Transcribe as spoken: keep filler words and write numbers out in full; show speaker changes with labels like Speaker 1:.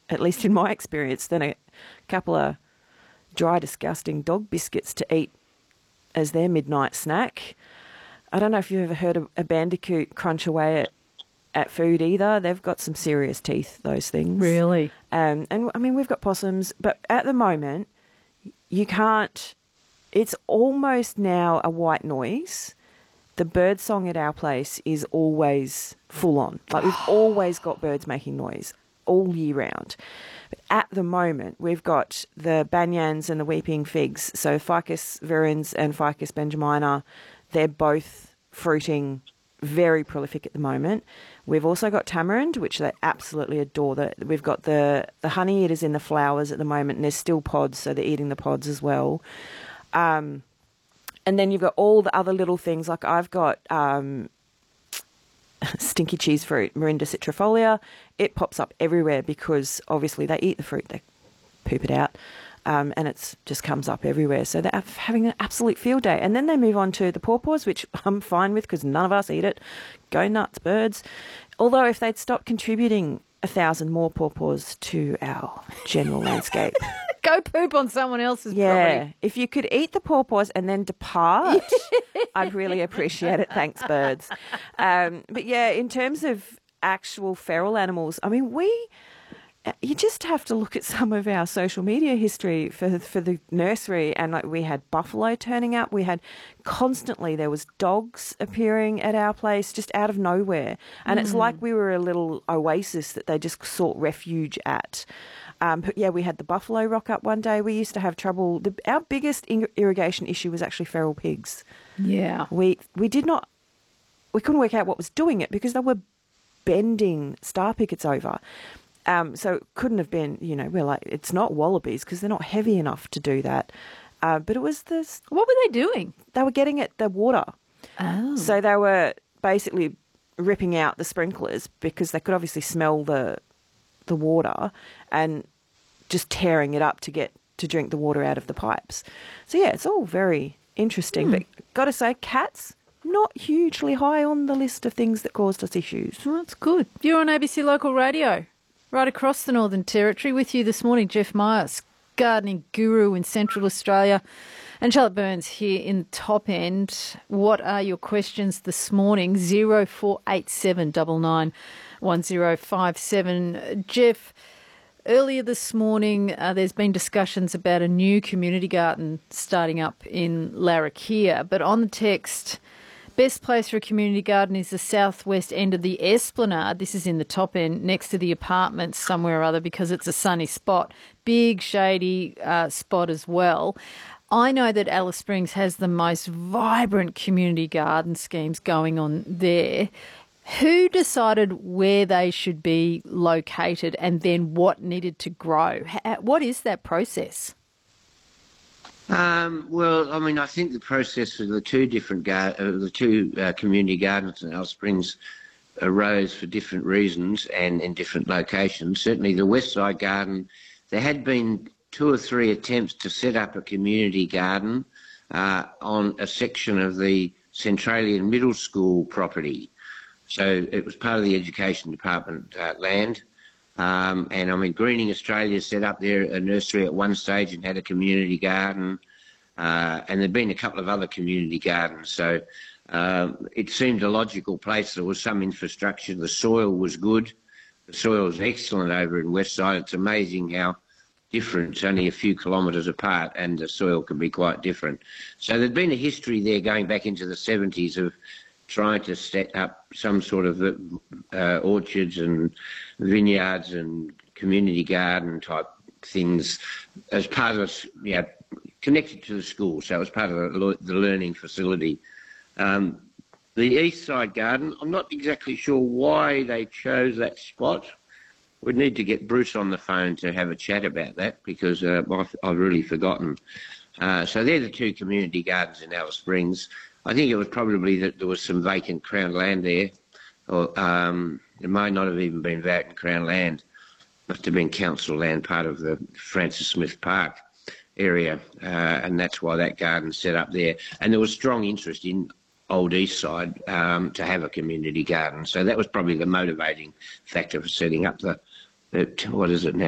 Speaker 1: at least in my experience, than a couple of dry, disgusting dog biscuits to eat as their midnight snack. I don't know if you've ever heard a, a bandicoot crunch away at, at food either. They've got some serious teeth, those things.
Speaker 2: Really?
Speaker 1: Um, and, I mean, we've got possums, but at the moment, you can't... It's almost now a white noise. The bird song at our place is always full on. Like, we've always got birds making noise all year round. But at the moment, we've got the banyans and the weeping figs. So Ficus virens and Ficus benjamina, they're both fruiting very prolific at the moment. We've also got tamarind, which they absolutely adore. The, we've got the, the honey eaters in the flowers at the moment, and there's still pods, so they're eating the pods as well. Um, and then you've got all the other little things, like I've got um, stinky cheese fruit, Morinda citrifolia. It pops up everywhere because obviously they eat the fruit, they poop it out, um, and it just comes up everywhere. So they're having an absolute field day. And then they move on to the pawpaws, which I'm fine with because none of us eat it. Go nuts, birds. Although if they'd stop contributing a thousand more pawpaws to our general landscape...
Speaker 2: Go poop on someone else's
Speaker 1: yeah,
Speaker 2: property.
Speaker 1: If you could eat the pawpaws and then depart, I'd really appreciate it. Thanks, birds. Um, but yeah, in terms of actual feral animals, I mean, we, you just have to look at some of our social media history for for the nursery, and like we had buffalo turning up. We had constantly, there was dogs appearing at our place just out of nowhere. And mm. it's like we were a little oasis that they just sought refuge at. Um, but yeah, we had the buffalo rock up one day. We used to have trouble. The, our biggest in- irrigation issue was actually feral pigs.
Speaker 2: Yeah.
Speaker 1: We we did not, we couldn't work out what was doing it because they were bending star pickets over. Um, so it couldn't have been, you know, we're like, it's not wallabies because they're not heavy enough to do that. Uh, but it was this.
Speaker 2: What were they doing?
Speaker 1: They were getting at the water.
Speaker 2: Oh.
Speaker 1: So they were basically ripping out the sprinklers because they could obviously smell the the water and just tearing it up to get to drink the water out of the pipes. So yeah, it's all very interesting. Mm. But got to say, cats, not hugely high on the list of things that caused us issues.
Speaker 2: Well, that's good. You're on A B C Local Radio, right across the Northern Territory. With you this morning, Jeff Myers, gardening guru in Central Australia, and Charlotte Burns here in the top end. What are your questions this morning? zero four eight seven nine nine one zero five seven. Jeff, earlier this morning uh, there's been discussions about a new community garden starting up in Larrakia, but on the text, best place for a community garden is the southwest end of the Esplanade. This is in the top end, next to the apartments somewhere or other, because it's a sunny spot. Big, shady uh, spot as well. I know that Alice Springs has the most vibrant community garden schemes going on there. Who decided where they should be located and then what needed to grow? What is that process?
Speaker 3: Um, well, I mean, I think the process for the two different gar- uh, the two uh, community gardens in Alice Springs arose for different reasons and in different locations. Certainly, the West Side Garden, there had been two or three attempts to set up a community garden uh, on a section of the Centralian Middle School property. So it was part of the Education Department uh, land. Um, and I mean, Greening Australia set up there a nursery at one stage and had a community garden. Uh, and there'd been a couple of other community gardens. So um, it seemed a logical place. There was some infrastructure. The soil was good. The soil was excellent over in Westside. It's amazing how different. It's only a few kilometres apart and the soil can be quite different. So there'd been a history there going back into the seventies of trying to set up some sort of uh, orchards and vineyards and community garden type things as part of, you know, connected to the school. So it was part of the, the learning facility. Um, the East Side Garden, I'm not exactly sure why they chose that spot. We'd need to get Bruce on the phone to have a chat about that because uh, I've, I've really forgotten. Uh, so they're the two community gardens in Alice Springs. I think it was probably that there was some vacant Crown land there, or um, it might not have even been vacant Crown land. Must have been council land, part of the Francis Smith Park area, uh, and that's why that garden's set up there. And there was strong interest in Old East Side um, to have a community garden, so that was probably the motivating factor for setting up the, the what is it now?